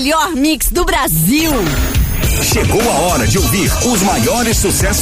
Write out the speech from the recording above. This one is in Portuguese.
melhor mix do Brasil. Chegou a hora de ouvir os maiores sucessos